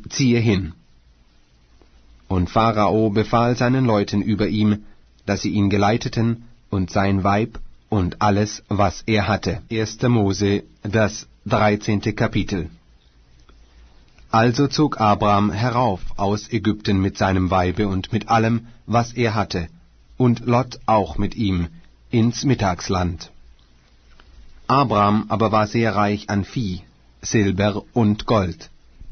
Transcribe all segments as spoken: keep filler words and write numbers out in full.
ziehe hin. Und Pharao befahl seinen Leuten über ihm, dass sie ihn geleiteten, und sein Weib und alles, was er hatte. erster Mose, das dreizehnte Kapitel. Also zog Abram herauf aus Ägypten mit seinem Weibe und mit allem, was er hatte, und Lot auch mit ihm, ins Mittagsland. Abram aber war sehr reich an Vieh, Silber und Gold.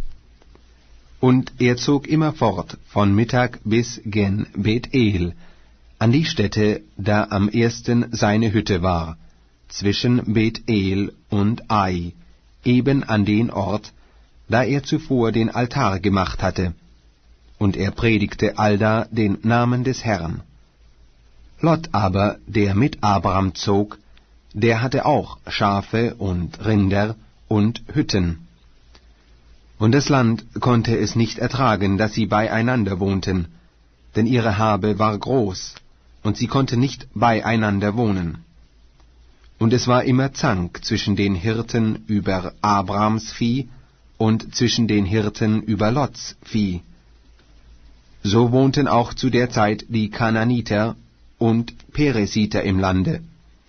Und er zog immerfort von Mittag bis gen Bethel, an die Stätte, da am ersten seine Hütte war, zwischen Bethel und Ai, eben an den Ort, da er zuvor den Altar gemacht hatte, und er predigte allda den Namen des Herrn. Lot aber, der mit Abram zog, der hatte auch Schafe und Rinder und Hütten. Und das Land konnte es nicht ertragen, dass sie beieinander wohnten, denn ihre Habe war groß, und sie konnten nicht beieinander wohnen. Und es war immer Zank zwischen den Hirten über Abrams Vieh und zwischen den Hirten über Lots Vieh. So wohnten auch zu der Zeit die Kananiter und Peresiter im Lande.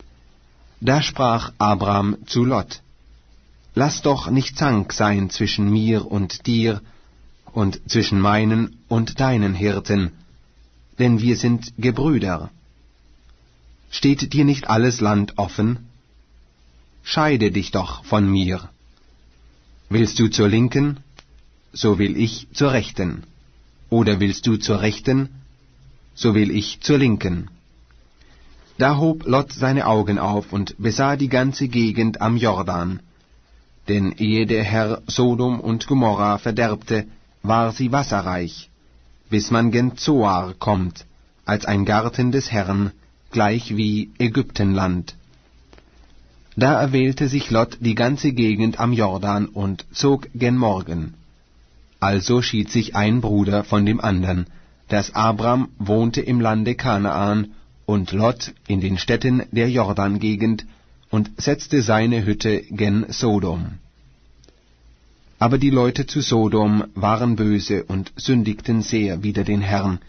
Da sprach Abram zu Lot: Lass doch nicht Zank sein zwischen mir und dir, und zwischen meinen und deinen Hirten, denn wir sind Gebrüder. Steht dir nicht alles Land offen? Scheide dich doch von mir. Willst du zur Linken, so will ich zur Rechten, oder willst du zur Rechten, so will ich zur Linken. Da hob Lot seine Augen auf und besah die ganze Gegend am Jordan, denn ehe der Herr Sodom und Gomorra verderbte, war sie wasserreich, bis man gen Zoar kommt, als ein Garten des Herrn, gleich wie Ägyptenland. Da erwählte sich Lot die ganze Gegend am Jordan und zog gen Morgen. Also schied sich ein Bruder von dem andern, dass Abram wohnte im Lande Kanaan und Lot in den Städten der Jordan-Gegend, und setzte seine Hütte gen Sodom. Aber die Leute zu Sodom waren böse und sündigten sehr wider den Herrn.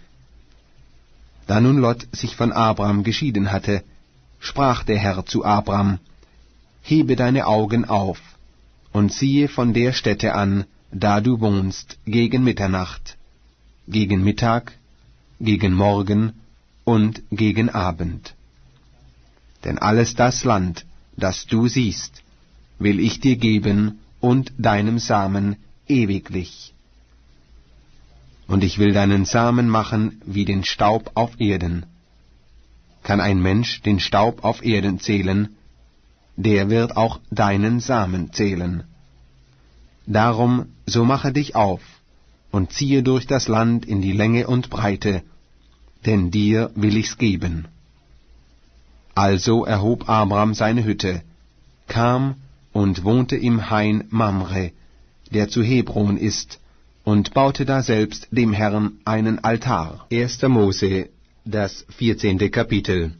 Da nun Lot sich von Abram geschieden hatte, sprach der Herr zu Abram: Hebe deine Augen auf und siehe von der Stätte an, da du wohnst, gegen Mitternacht, gegen Mittag, gegen Morgen und gegen Abend. Denn alles das Land, das du siehst, will ich dir geben und deinem Samen ewiglich. Und ich will deinen Samen machen wie den Staub auf Erden. Kann ein Mensch den Staub auf Erden zählen, der wird auch deinen Samen zählen. Darum, so mache dich auf und ziehe durch das Land in die Länge und Breite, denn dir will ich's geben. Also erhob Abram seine Hütte, kam und wohnte im Hain Mamre, der zu Hebron ist, und baute daselbst dem Herrn einen Altar. erster Mose, das vierzehnte Kapitel.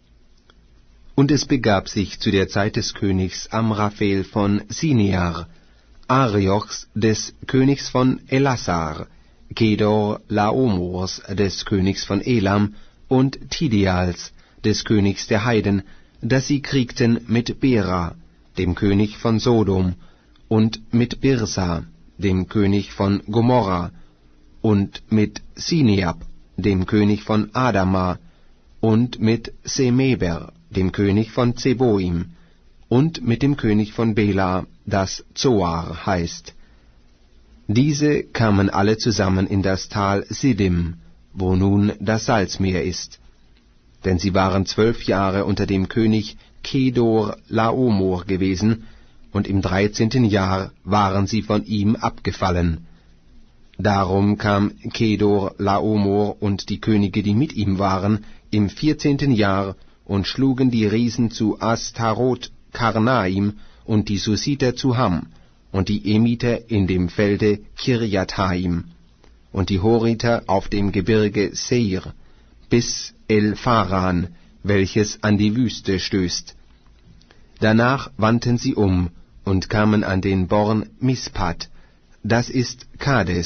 Und es begab sich zu der Zeit des Königs Amraphel von Sinear, Ariochs des Königs von Elassar, Kedor Laomors des Königs von Elam und Tidials des Königs der Heiden, dass sie kriegten mit Bera, dem König von Sodom, und mit Birsa, dem König von Gomorra, und mit Sineab, dem König von Adama, und mit Semeber, dem König von Zeboim, und mit dem König von Bela, das Zoar heißt. Diese kamen alle zusammen in das Tal Siddim, wo nun das Salzmeer ist. Denn sie waren zwölf Jahre unter dem König Kedor Laomor gewesen, und im dreizehnten Jahr waren sie von ihm abgefallen. Darum kam Kedor Laomor und die Könige, die mit ihm waren, im vierzehnten Jahr und schlugen die Riesen zu Astarot Karnaim und die Susiter zu Ham und die Emiter in dem Felde Kirjathaim und die Horiter auf dem Gebirge Seir bis El-Pharan, welches an die Wüste stößt. Danach wandten sie um und kamen an den Born Mispat, das ist Kades,